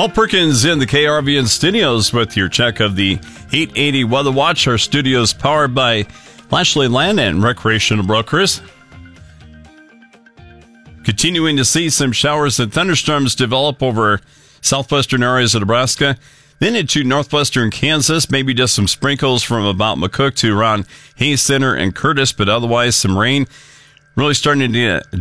Paul Perkins in the KRVN studios with your check of the 880 Weather Watch. Our studios powered by Lashley Land and Recreational Brokers. Continuing to see some showers and thunderstorms develop over southwestern areas of Nebraska, then into northwestern Kansas. Maybe just some sprinkles from about McCook to around Hayes Center and Curtis, but otherwise some rain really starting to